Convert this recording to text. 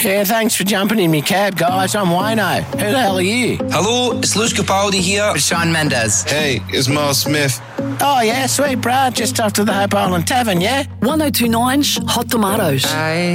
Yeah, thanks for jumping in me cab, guys. I'm Wayno. Who the hell are you? Hello, it's Lewis Capaldi here. It's Shawn Mendes. Hey, it's Miles Smith. Oh, yeah, sweet, bruh. Just off to the Hope Island Tavern, yeah? 1029's Hot Tomatoes.